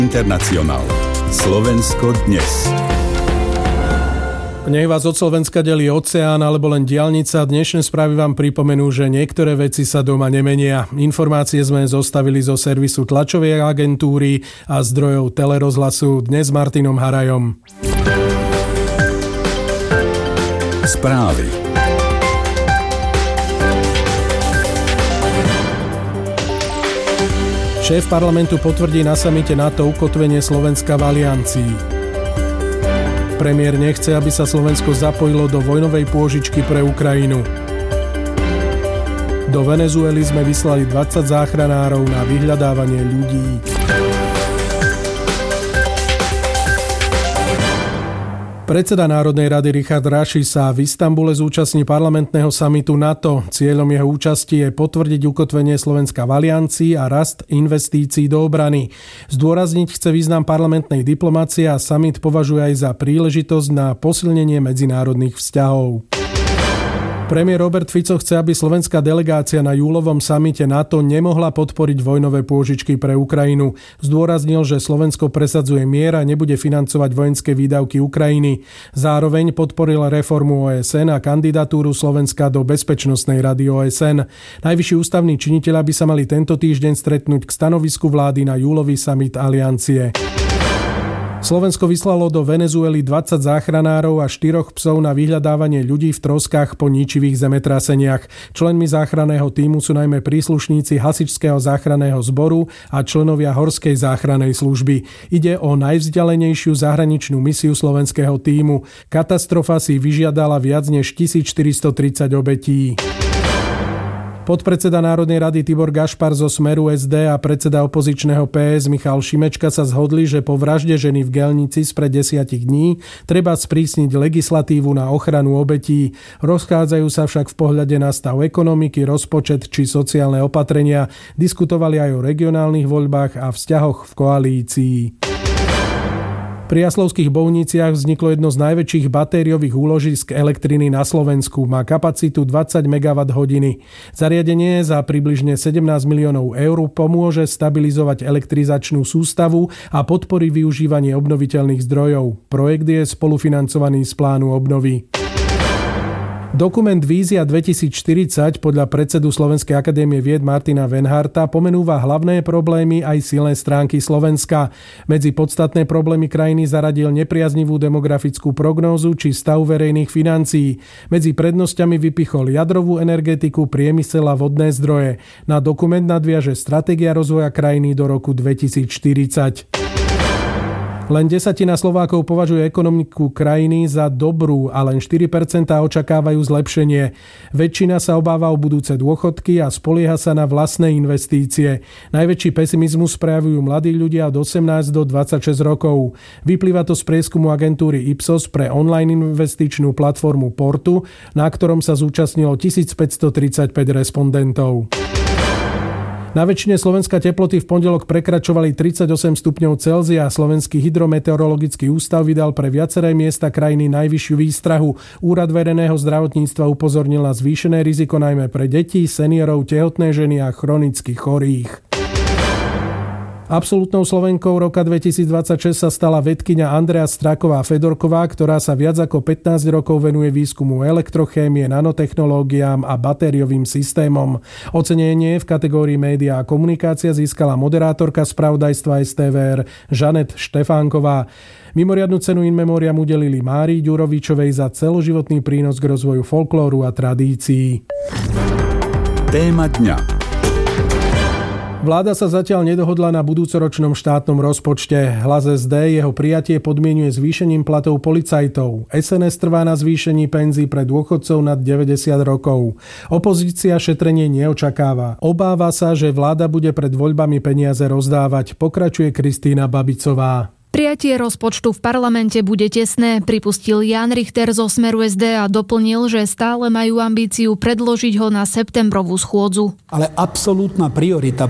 Internacionál. Slovensko dnes. Nech vás od Slovenska delí oceán alebo len diaľnica. Dnešné správy vám pripomenú, že niektoré veci sa doma nemenia. Informácie sme zostavili zo servisu tlačovej agentúry a zdrojov Telerozhlasu. Dnes s Martinom Harajom. Správy. Šéf parlamentu potvrdí na samite NATO ukotvenie Slovenska v aliancii. Premiér nechce, aby sa Slovensko zapojilo do vojnovej pôžičky pre Ukrajinu. Do Venezuely sme vyslali 20 záchranárov na vyhľadávanie ľudí. Predseda Národnej rady Richard Raši sa v Istanbule zúčastní parlamentného samitu NATO. Cieľom jeho účasti je potvrdiť ukotvenie Slovenska v aliancii a rast investícií do obrany. Zdôrazniť chce význam parlamentnej diplomácie a samit považuje aj za príležitosť na posilnenie medzinárodných vzťahov. Premiér Robert Fico chce, aby slovenská delegácia na júlovom samite NATO nemohla podporiť vojnové pôžičky pre Ukrajinu. Zdôraznil, že Slovensko presadzuje mier a nebude financovať vojenské výdavky Ukrajiny. Zároveň podporil reformu OSN a kandidatúru Slovenska do Bezpečnostnej rady OSN. Najvyšší ústavní činitelia by sa mali tento týždeň stretnúť k stanovisku vlády na júlový samit aliancie. Slovensko vyslalo do Venezuely 20 záchranárov a 4 psov na vyhľadávanie ľudí v troskách po ničivých zemetraseniach. Členmi záchranného tímu sú najmä príslušníci hasičského záchranného zboru a členovia horskej záchrannej služby. Ide o najvzdialenejšiu zahraničnú misiu slovenského tímu. Katastrofa si vyžiadala viac než 1430 obetí. Podpredseda Národnej rady Tibor Gašpar zo Smeru SD a predseda opozičného PS Michal Šimečka sa zhodli, že po vražde ženy v Gelnici spred 10 dní treba sprísniť legislatívu na ochranu obetí. Rozchádzajú sa však v pohľade na stav ekonomiky, rozpočet či sociálne opatrenia. Diskutovali aj o regionálnych voľbách a vzťahoch v koalícii. Pri Jaslovských Bohuniciach vzniklo jedno z najväčších batériových úložisk elektriny na Slovensku. Má kapacitu 20 MWh. Zariadenie za približne 17 miliónov eur pomôže stabilizovať elektrizačnú sústavu a podporí využívanie obnoviteľných zdrojov. Projekt je spolufinancovaný z plánu obnovy. Dokument Vízia 2040 podľa predsedu Slovenskej akadémie vied Martina Venharta pomenúva hlavné problémy aj silné stránky Slovenska. Medzi podstatné problémy krajiny zaradil nepriaznivú demografickú prognózu či stav verejných financií. Medzi prednosťami vypichol jadrovú energetiku, priemysel a vodné zdroje. Na dokument nadviaže stratégia rozvoja krajiny do roku 2040. Len 10% Slovákov považuje ekonomiku krajiny za dobrú a len 4% očakávajú zlepšenie. Väčšina sa obáva o budúce dôchodky a spolieha sa na vlastné investície. Najväčší pesimizmus prejavujú mladí ľudia od 18 do 26 rokov. Vyplýva to z prieskumu agentúry Ipsos pre online investičnú platformu Portu, na ktorom sa zúčastnilo 1535 respondentov. Na väčšine Slovenska teploty v pondelok prekračovali 38 stupňov Celzia. Slovenský hydrometeorologický ústav vydal pre viaceré miesta krajiny najvyššiu výstrahu. Úrad verejného zdravotníctva upozornil na zvýšené riziko najmä pre deti, seniorov, tehotné ženy a chronicky chorých. Absolútnou Slovenkou roka 2026 sa stala vedkyňa Andrea Straková-Fedorková, ktorá sa viac ako 15 rokov venuje výskumu elektrochémie, nanotechnológiám a batériovým systémom. Ocenenie v kategórii média a komunikácia získala moderátorka spravodajstva STVR Žanet Štefánková. Mimoriadnu cenu in memoriam udelili Márii Ďurovičovej za celoživotný prínos k rozvoju folklóru a tradícií. Téma dňa. Vláda sa zatiaľ nedohodla na budúcoročnom štátnom rozpočte. Hlas SD jeho prijatie podmienuje zvýšením platov policajtov. SNS trvá na zvýšení penzí pre dôchodcov nad 90 rokov. Opozícia šetrenie neočakáva. Obáva sa, že vláda bude pred voľbami peniaze rozdávať, pokračuje Kristína Babicová. Prijatie rozpočtu v parlamente bude tesné, pripustil Ján Richter zo Smeru SD a doplnil, že stále majú ambíciu predložiť ho na septembrovú schôdzu. Ale absolútna priorita